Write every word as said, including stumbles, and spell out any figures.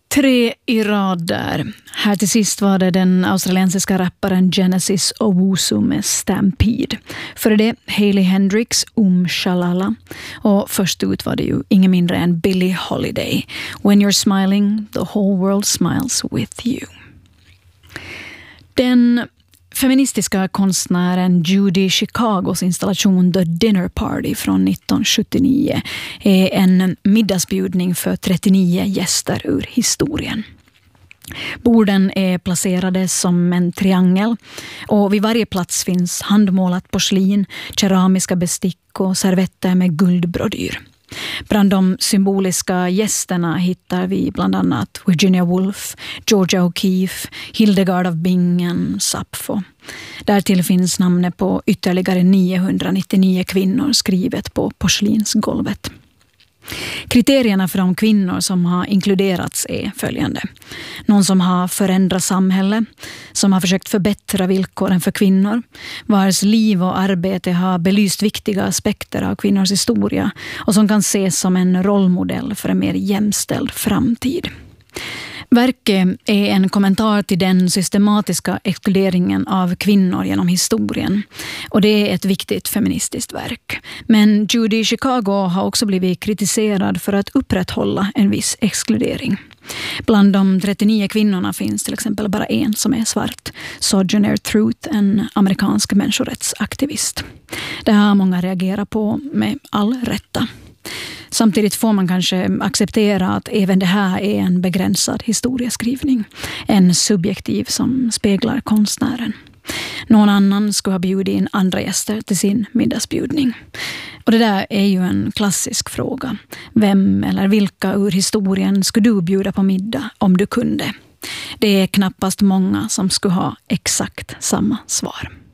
Tre i rad där. Här till sist var det den australiensiska rapparen Genesis Owusu med Stampede. För det Hailey Hendrix, Um Shalala. Och först ut var det ju ingen mindre än Billie Holiday. When you're smiling, the whole world smiles with you. Den feministiska konstnären Judy Chicagos installation The Dinner Party från nittonhundrasjuttionio är en middagsbjudning för trettionio gäster ur historien. Borden är placerade som en triangel och vid varje plats finns handmålat porslin, keramiska bestick och servetter med guldbrodyr. Bland de symboliska gästerna hittar vi bland annat Virginia Woolf, Georgia O'Keeffe, Hildegard av Bingen, Sappho. Därtill finns namnet på ytterligare niohundranittionio kvinnor skrivet på porslinsgolvet. Kriterierna för de kvinnor som har inkluderats är följande. Någon som har förändrat samhället, som har försökt förbättra villkoren för kvinnor, vars liv och arbete har belyst viktiga aspekter av kvinnors historia och som kan ses som en rollmodell för en mer jämställd framtid. Verket är en kommentar till den systematiska exkluderingen av kvinnor genom historien. Och det är ett viktigt feministiskt verk. Men Judy Chicago har också blivit kritiserad för att upprätthålla en viss exkludering. Bland de trettionio kvinnorna finns till exempel bara en som är svart. Sojourner Truth, en amerikansk människorättsaktivist. Det har många reagerat på med all rätta. Samtidigt får man kanske acceptera att även det här är en begränsad historieskrivning. En subjektiv som speglar konstnären. Någon annan skulle ha bjudit in andra gäster till sin middagsbjudning. Och det där är ju en klassisk fråga. Vem eller vilka ur historien skulle du bjuda på middag om du kunde? Det är knappast många som skulle ha exakt samma svar.